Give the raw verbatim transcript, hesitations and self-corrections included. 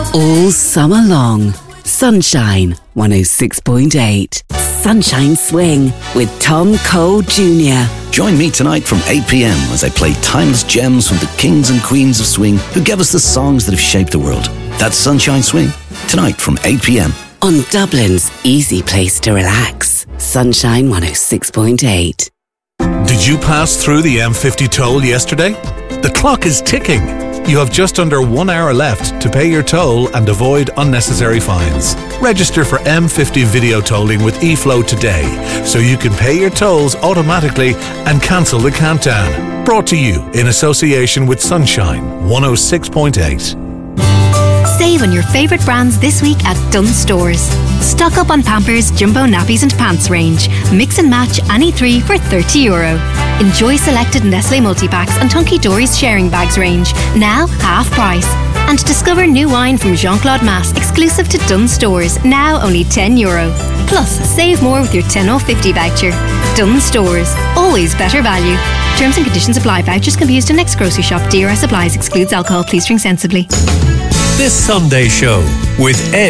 All summer long, Sunshine one oh six point eight. Sunshine Swing with Tom Cole Junior Join me tonight from eight p.m. as I play timeless gems from the kings and queens of swing who gave us the songs that have shaped the world. That's Sunshine Swing, tonight from eight p.m. on Dublin's easy place to relax. Sunshine one oh six point eight. Did you pass through the M fifty toll yesterday? The clock is ticking. You have just under one hour left to pay your toll and avoid unnecessary fines. Register for M fifty video tolling with eFlow today so you can pay your tolls automatically and cancel the countdown. Brought to you in association with Sunshine one oh six point eight. Save on your favourite brands this week at Dunnes Stores. Stock up on Pampers, Jumbo nappies and pants range. Mix and match any three for thirty euro. Enjoy selected Nestle multi-packs and Hunky Dory's sharing bags range, now half price. And discover new wine from Jean-Claude Masse, exclusive to Dunnes Stores, now only ten euro. Plus, save more with your ten off fifty voucher. Dunnes Stores, always better value. Terms and conditions apply. Vouchers can be used in next grocery shop. D R S applies. Excludes alcohol. Please drink sensibly. This Sunday Show with Ed